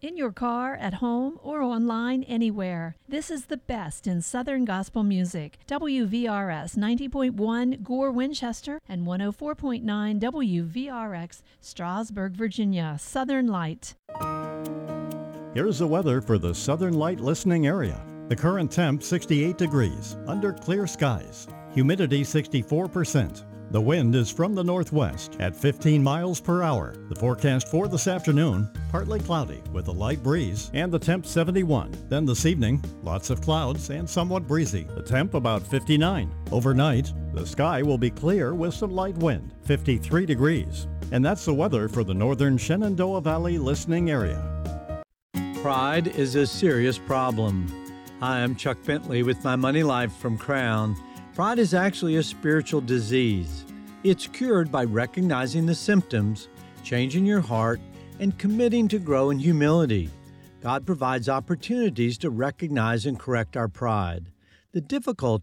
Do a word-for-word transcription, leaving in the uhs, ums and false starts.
In your car, at home, or online, anywhere. This is the best in Southern gospel music. W V R S ninety point one Gore, Winchester, and one oh four point nine W V R X, Strasburg, Virginia. Southern Light. Here's the weather for the Southern Light listening area. The current temp sixty-eight degrees, under clear skies. Humidity sixty-four percent. The wind is from the northwest at fifteen miles per hour. The forecast for this afternoon, partly cloudy with a light breeze and the temp seventy-one. Then this evening, lots of clouds and somewhat breezy. The temp about fifty-nine. Overnight, the sky will be clear with some light wind, fifty-three degrees. And that's the weather for the northern Shenandoah Valley listening area. Pride is a serious problem. Hi, I'm Chuck Bentley with My Money Life from Crown. Pride is actually a spiritual disease. It's cured by recognizing the symptoms, changing your heart, and committing to grow in humility. God provides opportunities to recognize and correct our pride. The difficulty